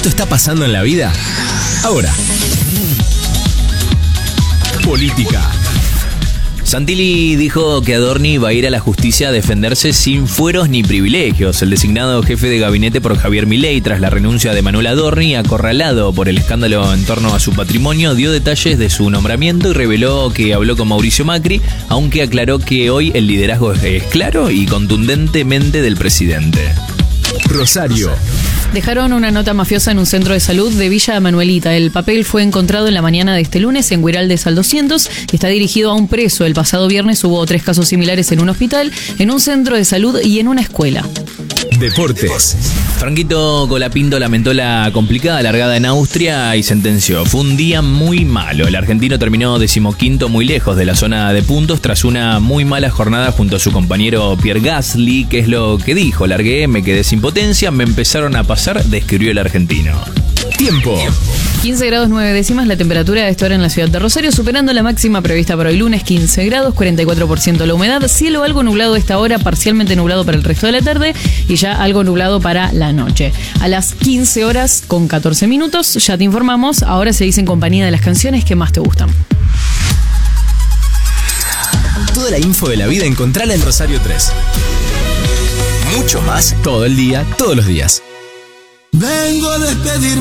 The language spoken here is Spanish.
Esto está pasando en la vida ahora. Política. Santilli dijo que Adorni va a ir a la justicia a defenderse sin fueros ni privilegios. El designado jefe de gabinete por Javier Milei, tras la renuncia de Manuel Adorni, acorralado por el escándalo en torno a su patrimonio, dio detalles de su nombramiento y reveló que habló con Mauricio Macri, aunque aclaró que hoy el liderazgo es claro y contundentemente del presidente. Rosario. Dejaron una nota mafiosa en un centro de salud de Villa Manuelita. El papel fue encontrado en la mañana de este lunes en Guiraldes al 200 y está dirigido a un preso. El pasado viernes hubo 3 casos similares en un hospital, en un centro de salud y en una escuela. Deportes. Franquito Colapinto lamentó la complicada largada en Austria y sentenció: fue un día muy malo. El argentino terminó 15º muy lejos de la zona de puntos tras una muy mala jornada junto a su compañero Pierre Gasly, que es lo que dijo: largué, me quedé sin potencia, me empezaron a pasar, describió el argentino. Tiempo. 15 grados 9 décimas la temperatura a esta hora en la ciudad de Rosario, superando la máxima prevista para hoy lunes, 15 grados, 44% la humedad, cielo algo nublado a esta hora, parcialmente nublado para el resto de la tarde y ya algo nublado para la noche. A las 15 horas con 14 minutos, ya te informamos, ahora se dice en compañía de las canciones que más te gustan. Toda la info de la vida encontrala en Rosario 3. Mucho más todo el día, todos los días. Vengo a despedirme.